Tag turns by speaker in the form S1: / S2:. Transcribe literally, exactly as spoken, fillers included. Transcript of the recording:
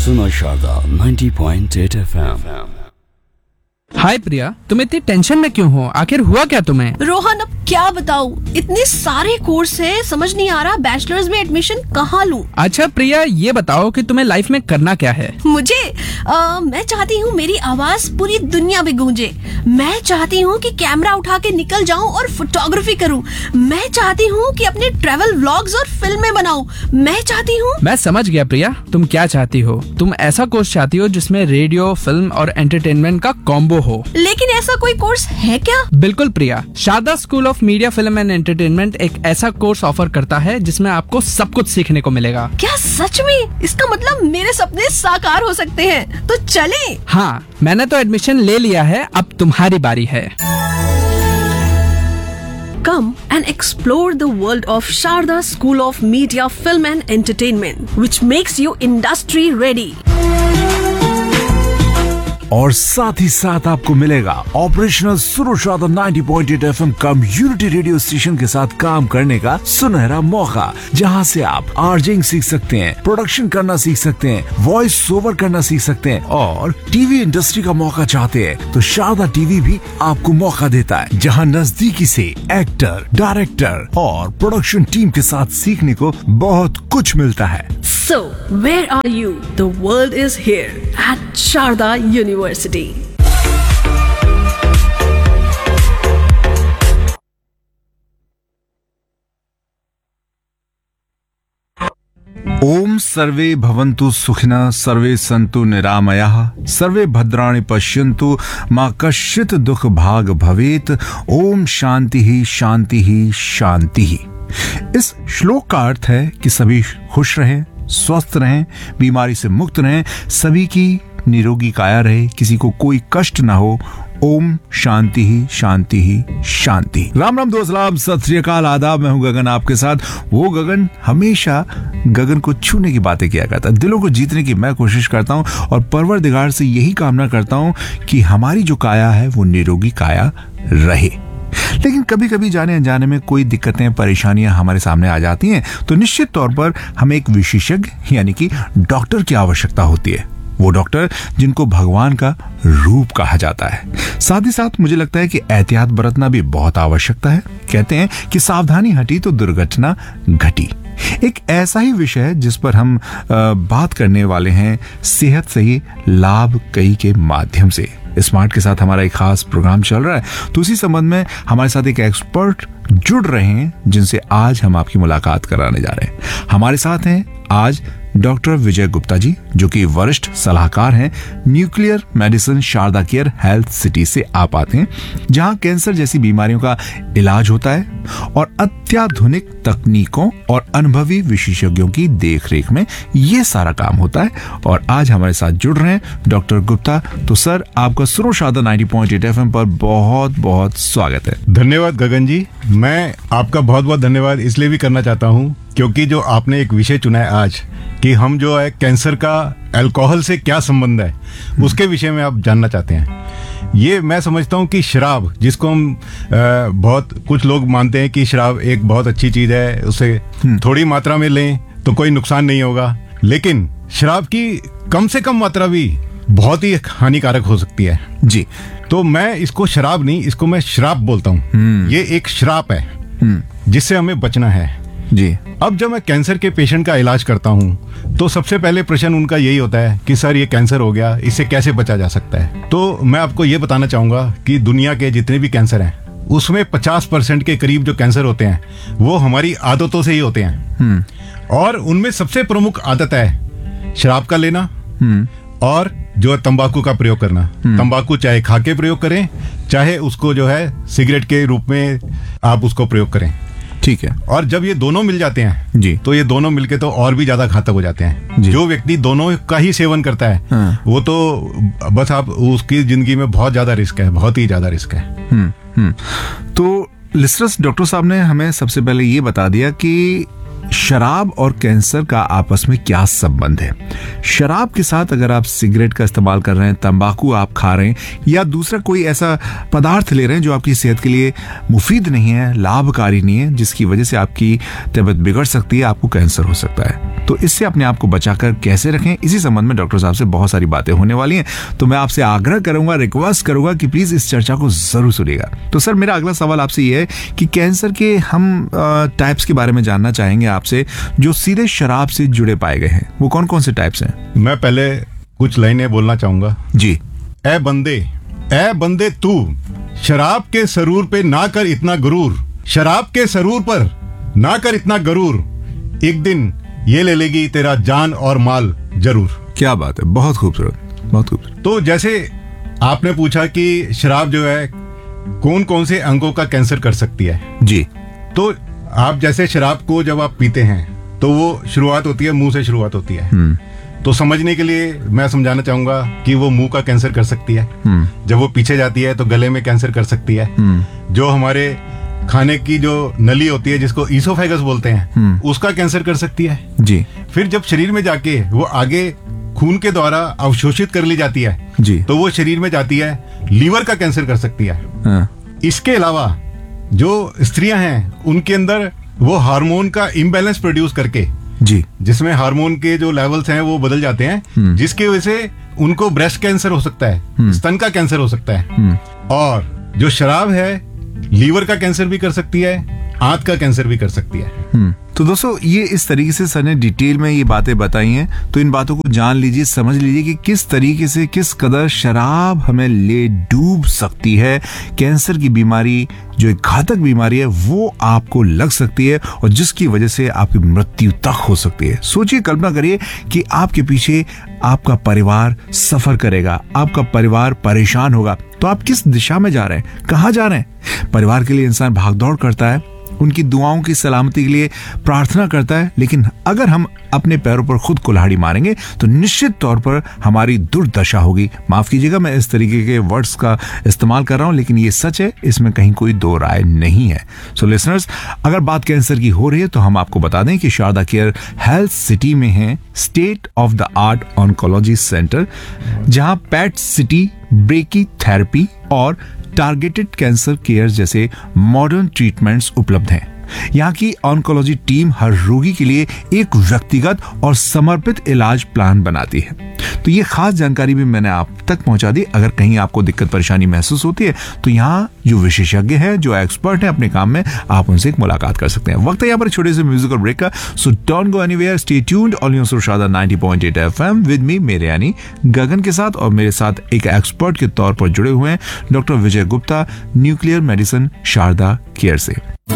S1: सुनो Sharda ninety point eight F M.
S2: हाय प्रिया, तुम इतनी टेंशन में क्यों हो? आखिर हुआ क्या तुम्हें?
S3: रोहन, अब क्या बताऊं, इतने सारे कोर्स है, समझ नहीं आ रहा बैचलर्स में एडमिशन कहाँ लूं।
S2: अच्छा प्रिया, ये बताओ कि तुम्हें लाइफ में करना क्या है?
S3: मुझे आ, मैं चाहती हूँ मेरी आवाज पूरी दुनिया में गूंजे। मैं चाहती हूँ कि कैमरा उठा के निकल जाऊँ और फोटोग्राफी करूँ। मैं चाहती हूँ कि अपने ट्रैवल व्लॉग्स और फिल्में बनाऊँ। मैं चाहती हूँ।
S2: मैं समझ गया प्रिया, तुम क्या चाहती हो। तुम ऐसा कोर्स चाहती हो जिसमें रेडियो, फिल्म और एंटरटेनमेंट का कॉम्बो हो।
S3: लेकिन ऐसा कोई कोर्स है क्या?
S2: बिल्कुल प्रिया, Sharda school of media, film and entertainment एक ऐसा कोर्स ऑफर करता है जिसमें आपको सब कुछ सीखने को मिलेगा।
S3: क्या सच में? इसका मतलब मेरे सपने साकार हो सकते हैं, तो चलें।
S2: हाँ, मैंने तो एडमिशन ले लिया है, अब तुम्हारी बारी है।
S3: Come and explore the world of Sharda School of Media, Film and Entertainment, which makes you industry ready.
S4: और साथ ही साथ आपको मिलेगा ऑपरेशनल सुनो Sharda ninety point eight F M community radio station के साथ काम करने का सुनहरा मौका, जहां से आप आरजिंग सीख सकते हैं, प्रोडक्शन करना सीख सकते हैं, वॉइस ओवर करना सीख सकते हैं और टीवी इंडस्ट्री का मौका चाहते हैं तो शारदा टीवी भी आपको मौका देता है, जहां नजदीकी से एक्टर, डायरेक्टर और प्रोडक्शन टीम के साथ सीखने को बहुत कुछ मिलता है।
S3: So, where are you? The world is here at Sharda University.
S4: ओम सर्वे भवन्तु सुखिनः, सर्वे सन्तु निरामयाः, सर्वे भद्राणि पश्यन्तु, मा कश्चित् दुख भाग भवेत्। ओम शांति ही शांति ही शांति ही। इस श्लोक का अर्थ है कि सभी खुश रहें, स्वस्थ रहें, बीमारी से मुक्त रहें, सभी की निरोगी काया रहे, किसी को कोई कष्ट ना हो। ओम शांति ही शांति ही शांति। राम राम दोस्त, सलाम, सत श्री अकाल, आदाब। मैं हूं गगन आपके साथ। वो गगन हमेशा गगन को छूने की बातें किया करता है, दिलों को जीतने की मैं कोशिश करता हूं और परवरदिगार से यही कामना करता हूं कि हमारी जो काया है वो निरोगी काया रहे। लेकिन कभी कभी जाने अनजाने में कोई दिक्कतें, परेशानियां हमारे सामने आ जाती हैं तो निश्चित तौर पर हमें एक विशेषज्ञ यानी कि डॉक्टर की आवश्यकता होती है। वो डॉक्टर जिनको भगवान का रूप कहा जाता है। साथ ही साथ मुझे लगता है कि एहतियात बरतना भी बहुत आवश्यकता है। कहते हैं कि सावधानी हटी तो दुर्घटना घटी। एक ऐसा ही विषय है जिस पर हम बात करने वाले हैं, सेहत से ही लाभ कई के माध्यम से। स्मार्ट के साथ हमारा एक खास प्रोग्राम चल रहा है, तो उसी संबंध में हमारे साथ एक एक्सपर्ट जुड़ रहे हैं जिनसे आज हम आपकी मुलाकात कराने जा रहे हैं। हमारे साथ हैं आज डॉक्टर विजय गुप्ता जी, जो कि वरिष्ठ सलाहकार हैं nuclear medicine Sharda care health city से आप आते हैं, जहां कैंसर जैसी बीमारियों का इलाज होता है और अत्याधुनिक तकनीकों और अनुभवी विशेषज्ञों की देखरेख में ये सारा काम होता है। और आज हमारे साथ जुड़ रहे हैं डॉक्टर गुप्ता। तो सर, आपका सुनो Sharda ninety point eight F M पर बहुत बहुत स्वागत है।
S5: धन्यवाद गगन जी। मैं आपका बहुत बहुत धन्यवाद इसलिए भी करना चाहता हूँ क्योंकि जो आपने एक विषय चुना है आज कि हम जो है कैंसर का अल्कोहल से क्या संबंध है, उसके विषय में आप जानना चाहते हैं। ये मैं समझता हूँ कि शराब, जिसको हम आ, बहुत कुछ लोग मानते हैं कि शराब एक बहुत अच्छी चीज़ है, उसे थोड़ी मात्रा में लें तो कोई नुकसान नहीं होगा, लेकिन शराब की कम से कम मात्रा भी बहुत ही हानिकारक हो सकती है जी। तो मैं इसको शराब नहीं, इसको मैं श्राप बोलता हूँ। ये एक श्राप है जिससे हमें बचना है जी। अब जब मैं कैंसर के पेशेंट का इलाज करता हूँ तो सबसे पहले प्रश्न उनका यही होता है कि सर ये कैंसर हो गया, इससे कैसे बचा जा सकता है। तो मैं आपको ये बताना चाहूंगा कि दुनिया के जितने भी कैंसर हैं उसमें पचास परसेंट के करीब जो कैंसर होते हैं वो हमारी आदतों से ही होते हैं। और उनमें सबसे प्रमुख आदत है शराब का लेना और जो तंबाकू का प्रयोग करना। तंबाकू चाहे खा के प्रयोग करें, चाहे उसको जो है सिगरेट के रूप में आप उसको प्रयोग करें,
S4: ठीक है।
S5: और जब ये दोनों मिल जाते हैं
S4: जी,
S5: तो ये दोनों मिलके तो और भी ज्यादा घातक हो जाते हैं। जो व्यक्ति दोनों का ही सेवन करता है हाँ। वो तो बस आप उसकी जिंदगी में बहुत ज्यादा रिस्क है, बहुत ही ज्यादा रिस्क है।
S4: हुँ, हुँ। तो लिस्टर्स, डॉक्टर साहब ने हमें सबसे पहले ये बता दिया कि शराब और कैंसर का आपस में क्या संबंध है। शराब के साथ अगर आप सिगरेट का इस्तेमाल कर रहे हैं, तंबाकू आप खा रहे हैं या दूसरा कोई ऐसा पदार्थ ले रहे हैं जो आपकी सेहत के लिए मुफीद नहीं है, लाभकारी नहीं है, जिसकी वजह से आपकी तबीयत बिगड़ सकती है, आपको कैंसर हो सकता है, तो इससे अपने आप को बचाकर कैसे रखें, इसी संबंध में डॉक्टर साहब से बहुत सारी बातें होने वाली हैं। तो मैं आपसे आग्रह करूंगा, रिक्वेस्ट करूंगा कि प्लीज इस चर्चा को जरूर सुनिएगा। तो सर, मेरा अगला सवाल आपसे ये है कि कैंसर के हम टाइप्स के बारे में जानना चाहेंगे आपसे, जो सीधे शराब से जुड़े पाए गए हैं। वो कौन कौन से टाइप्स हैं?
S5: मैं पहले कुछ लाइनें बोलना चाहूंगा
S4: जी।
S5: ए बंदे, ए बंदे तू शराब के सरूर पे ना कर इतना गरूर, शराब के सरूर पर ना कर इतना गरूर, एक दिन ये ले लेगी तेरा जान और माल जरूर।
S4: क्या बात है, बहुत खूबसूरत, बहुत खूबसूरत।
S5: तो जैसे आपने पूछा कि शराब जो है कौन कौन से अंगों का कैंसर कर सकती है,
S4: जी।
S5: तो आप जैसे शराब को जब आप पीते हैं तो वो शुरुआत होती है, मुंह से शुरुआत होती है। तो समझने के लिए मैं समझाना चाहूंगा कि वो मुंह का कैंसर कर सकती है। जब वो पीछे जाती है तो गले में कैंसर कर सकती है। जो हमारे खाने की जो नली होती है जिसको ईसोफेगस बोलते हैं, उसका कैंसर कर सकती है।
S4: जी।
S5: फिर जब शरीर में जाके वो आगे खून के द्वारा अवशोषित कर ली जाती है,
S4: जी,
S5: तो वो शरीर में जाती है, लीवर का कैंसर कर सकती है।
S4: हाँ।
S5: इसके अलावा जो स्त्रियां हैं उनके अंदर वो हार्मोन का इम्बैलेंस प्रोड्यूस करके,
S4: जी,
S5: जिसमें हार्मोन के जो लेवल्स हैं वो बदल जाते हैं, जिसकी वजह से उनको ब्रेस्ट कैंसर हो सकता है, स्तन का कैंसर हो सकता है। और जो शराब है लीवर का कैंसर भी कर सकती है, आंत का कैंसर भी कर सकती है।
S4: तो दोस्तों, ये इस तरीके से सर ने डिटेल में ये बातें बताई हैं, तो इन बातों को जान लीजिए, समझ लीजिए कि किस तरीके से, किस कदर शराब हमें ले डूब सकती है। कैंसर की बीमारी जो एक घातक बीमारी है वो आपको लग सकती है और जिसकी वजह से आपकी मृत्यु तक हो सकती है। सोचिए, कल्पना करिए कि आपके पीछे आपका परिवार सफर करेगा, आपका परिवार परेशान होगा, तो आप किस दिशा में जा रहे हैं, कहाँ जा रहे हैं? परिवार के लिए इंसान भागदौड़ करता है, उनकी दुआओं की सलामती के लिए प्रार्थना करता है, लेकिन अगर हम अपने पैरों पर खुद कुल्हाड़ी मारेंगे तो निश्चित तौर पर हमारी दुर्दशा होगी। माफ कीजिएगा, मैं इस तरीके के वर्ड्स का इस्तेमाल कर रहा हूं, लेकिन ये सच है, इसमें कहीं कोई दो राय नहीं है। सो लिसनर्स, अगर बात कैंसर की हो रही है तो हम आपको बता दें कि शारदा केयर हेल्थ सिटी में है state of the art oncology centre, जहां पैट सिटी ब्रेकी थेरेपी और टारगेटेड कैंसर केयर जैसे मॉडर्न ट्रीटमेंट्स उपलब्ध हैं। यहाँ की ऑन्कोलॉजी टीम हर रोगी के लिए एक व्यक्तिगत और समर्पित इलाज प्लान बनाती है। तो ये खास जानकारी भी मैंने आप तक पहुंचा दी। अगर कहीं आपको दिक्कत परेशानी महसूस होती है तो यहाँ जो विशेषज्ञ हैं, जो एक्सपर्ट हैं अपने काम में, आप उनसे एक मुलाकात कर सकते हैं। वक्त है यहाँ पर छोटे से म्यूजिकल ब्रेक का, so don't go anywhere, stay tuned on your Sharda ninety point eight FM with me, मेरे यानी गगन के साथ। और मेरे साथ एक एक्सपर्ट के तौर पर जुड़े हुए हैं डॉक्टर विजय Gupta, nuclear medicine Sharda care से।